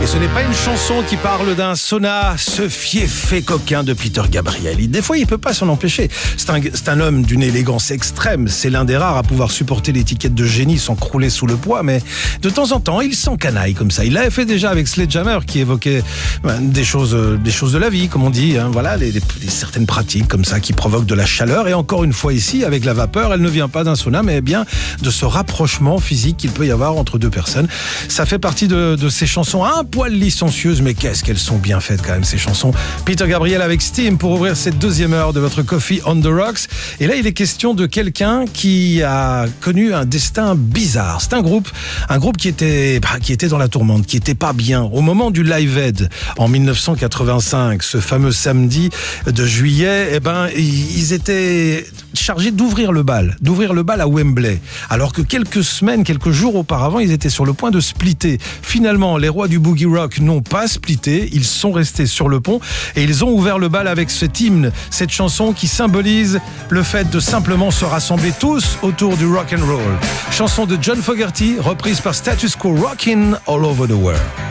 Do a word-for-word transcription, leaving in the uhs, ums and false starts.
ce n'est pas une chanson qui parle d'un sauna, ce fiefé coquin de Peter Gabriel. Des fois, il peut pas s'en empêcher. C'est un, c'est un homme d'une élégance extrême. C'est l'un des rares à pouvoir supporter l'étiquette de génie sans crouler sous le poids, mais de temps en temps, il s'encanaille comme ça. Il l'avait fait déjà avec Sledgehammer, qui évoquait ben, des choses, des choses de la vie, comme on dit. Hein. Voilà, les, les, les, certaines pratiques comme ça qui provoquent de la chaleur. Et encore une fois ici, avec la vapeur, elle ne vient pas d'un sauna, mais bien de ce rapprochement physique qu'il peut y avoir entre deux personnes. Ça fait partie de, de ces chansons un poil licencieuses, mais qu'est-ce qu'elles sont bien faites quand même, ces chansons. Peter Gabriel avec Steam pour ouvrir cette deuxième heure de votre Coffee on the Rocks. Et là, il est question de quelqu'un qui a connu un destin bizarre. C'est un groupe, un groupe qui était, bah, qui était dans la tourmente, qui était pas bien. Au moment du Live Aid en mille neuf cent quatre-vingt-cinq, ce fameux samedi de juillet, eh ben, ils étaient chargés d'ouvrir le bal, d'ouvrir le bal à Wembley. Alors que quelques semaines, quelques jours auparavant, ils étaient sur le point de splitter. Finalement, les rois du boogie rock n'ont pas splitté, ils sont restés sur le pont et ils ont ouvert le bal avec cet hymne, cette chanson qui symbolise le fait de simplement se rassembler tous autour du rock and roll. Chanson de John Fogerty, reprise par Status Quo, Rockin' All Over the World.